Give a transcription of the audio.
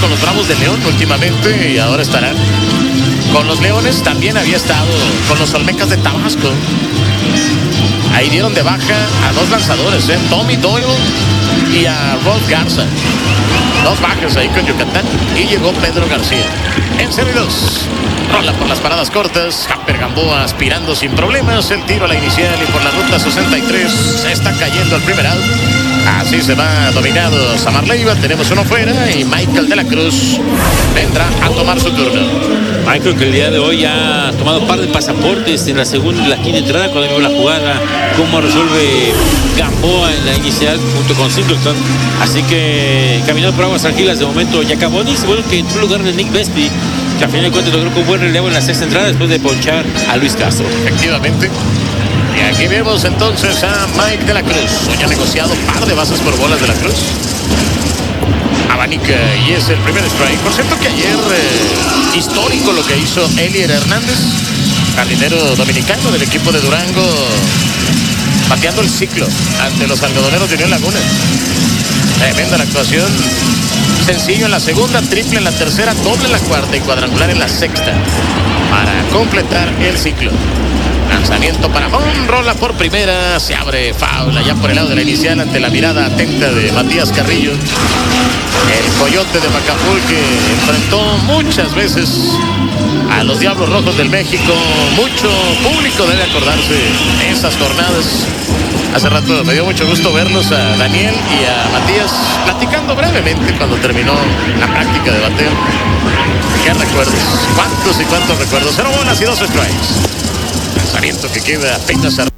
con los Bravos de León últimamente y ahora estarán con los Leones. También había estado con los Olmecas de Tabasco. Ahí dieron de baja a dos lanzadores, Tommy Doyle y a Rolf Garza. Dos bajas ahí con Yucatán. Y llegó Pedro García. En 0-2. Rola por las paradas cortas. Hamper Gamboa aspirando sin problemas. El tiro a la inicial y por la ruta 63 se está cayendo el primer out. Así se va dominado Samar Leiva. Tenemos uno fuera y Michael de la Cruz vendrá a tomar su turno. Michael, que el día de hoy ha tomado par de pasaportes en la segunda y la quinta entrada cuando vio la jugada, cómo resuelve Gamboa en la inicial junto con Singleton. Así que caminando por aguas tranquilas de momento Giacomonis. Bueno, que en un lugar de Nick Vespi, que a final de cuentas logró con buen relevo en la sexta entrada después de ponchar a Luis Castro. Efectivamente. Y aquí vemos entonces a Mike de la Cruz. Hoy ha negociado par de bases por bolas de la Cruz. Abanica y es el primer strike. Por cierto que ayer histórico lo que hizo Elier Hernández, jardinero dominicano del equipo de Durango, bateando el ciclo ante los algodoneros de Unión Laguna. Tremenda la actuación. Sencillo en la segunda, triple en la tercera, doble en la cuarta y cuadrangular en la sexta para completar el ciclo. Lanzamiento para home, rola por primera, se abre foul allá por el lado de la inicial ante la mirada atenta de Matías Carrillo. El Coyote de Macapul, que enfrentó muchas veces a los Diablos Rojos del México. Mucho público debe acordarse de esas jornadas. Hace rato me dio mucho gusto verlos a Daniel y a Matías platicando brevemente cuando terminó la práctica de bateo. ¿Qué recuerdos? ¿Cuántos y cuántos recuerdos? 0 bolas y 2 strikes. Lanzamiento que queda apenas